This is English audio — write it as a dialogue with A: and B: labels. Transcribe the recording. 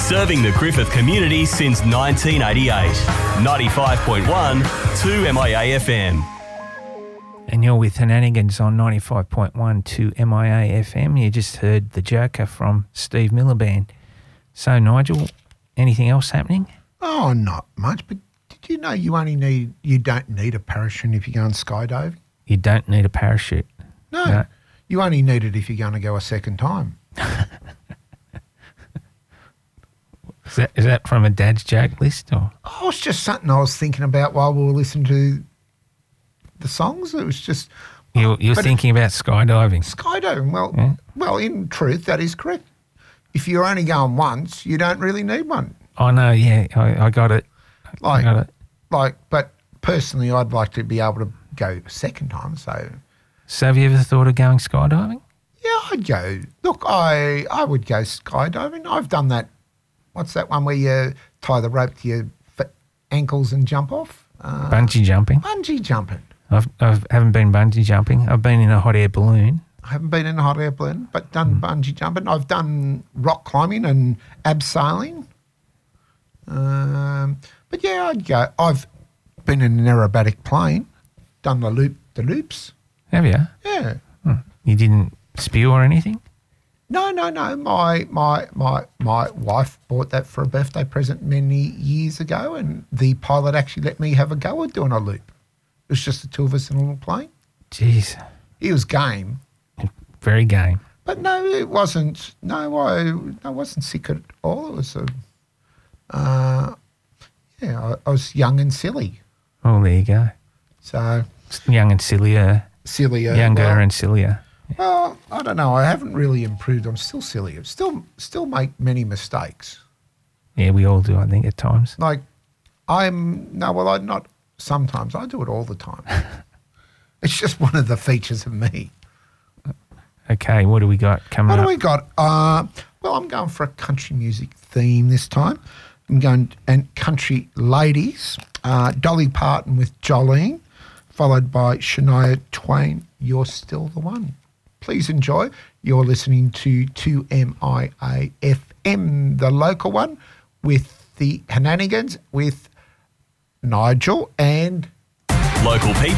A: Serving the Griffith community since 1988. 95.1 2MIA FM.
B: And you're with Henanigans on 95.1 2MIA FM. You just heard The Joker from Steve Miller Band. So, Nigel, anything else happening?
C: Oh, not much, but did you know you don't need a parachute if you're going skydiving?
B: You don't need a parachute.
C: No. You only need it if you're going to go a second time.
B: Is that from a dad's joke list? Or?
C: Oh, it's just something I was thinking about while we were listening to the songs. It was just...
B: You're thinking about skydiving?
C: Skydiving, well, in truth, that is correct. If you're only going once, you don't really need one.
B: Oh, no, yeah, I got it. I got it.
C: But personally, I'd like to be able to go a second time, so...
B: So have you ever thought of going skydiving?
C: Yeah, I'd go. Look, I would go skydiving. I've done that. What's that one where you tie the rope to your ankles and jump off?
B: Bungee jumping.
C: Bungee jumping.
B: I haven't been bungee jumping. I've been in a hot air balloon.
C: I haven't been in a hot air balloon, but done bungee jumping. I've done rock climbing and abseiling. But yeah, I'd go. I've been in an aerobatic plane, done the loops.
B: Have you?
C: Yeah.
B: You didn't spew or anything?
C: No. My wife bought that for a birthday present many years ago, and the pilot actually let me have a go at doing a loop. It was just the two of us in a little plane.
B: Jeez.
C: He was game.
B: Very game.
C: But no, it wasn't. No, I wasn't sick at all. It was I was young and silly.
B: Oh, there you go.
C: So
B: young and sillier.
C: Sillier.
B: Younger and sillier.
C: Well, I don't know. I haven't really improved. I'm still silly. I still make many mistakes.
B: Yeah, we all do, I think, at times.
C: I'm not sometimes. I do it all the time. It's just one of the features of me.
B: Okay, what do we got coming up?
C: What do we got? Well, I'm going for a country music theme this time. I'm going and country ladies. Dolly Parton with Jolene, followed by Shania Twain, You're Still the One. Please enjoy. You're listening to 2MIA FM, the local one, with the Henanigans, with Nigel and...
A: Local people.